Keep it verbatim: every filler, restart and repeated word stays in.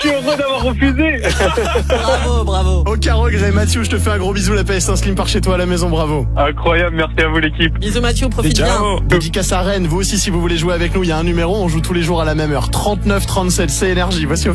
suis heureux d'avoir refusé. Bravo, bravo. Aucun regret. Mathieu, je te fais un gros bisou. La P S un Slim part chez toi à la maison. Bravo. Incroyable, merci à vous l'équipe. Bisous Mathieu, profite bien. Ciao. Dédicace à Rennes. Vous aussi, si vous voulez jouer avec nous, il y a un numéro. On joue tous les jours à la même heure. trente-neuf trente-sept, c'est Énergie. Voici